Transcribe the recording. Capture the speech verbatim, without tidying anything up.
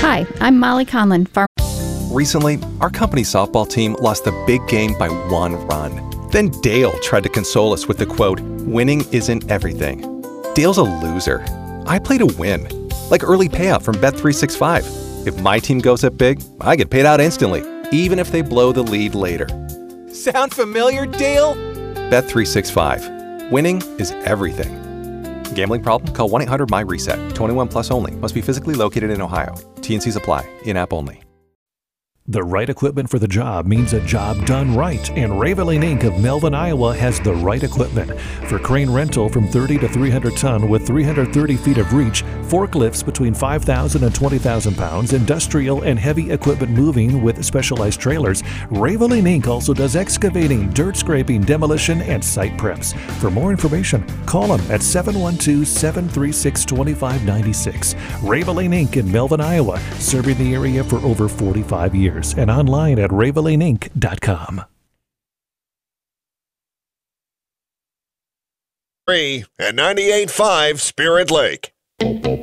Hi, I'm Molly Conlon. Farm- Recently, our company softball team lost the big game by one run. Then Dale tried to console us with the quote, "Winning isn't everything." Dale's a loser. I play to win, like early payout from Bet three sixty-five. If my team goes up big, I get paid out instantly, even if they blow the lead later. Sound familiar, Dale? Bet three sixty-five. Winning is everything. Gambling problem? Call one eight hundred M Y RESET. twenty-one plus only. Must be physically located in Ohio. T and Cs apply. In-app only. The right equipment for the job means a job done right, and Raveling Incorporated of Melvin, Iowa has the right equipment. For crane rental from thirty to three hundred ton with three hundred thirty feet of reach, forklifts between five thousand and twenty thousand pounds, industrial and heavy equipment moving with specialized trailers, Raveling Incorporated also does excavating, dirt scraping, demolition, and site preps. For more information, call them at seven one two, seven three six, two five nine six. Raveling Incorporated in Melvin, Iowa, serving the area for over forty-five years. And online at raveling inc dot com. Three and ninety-eight point five Spirit Lake.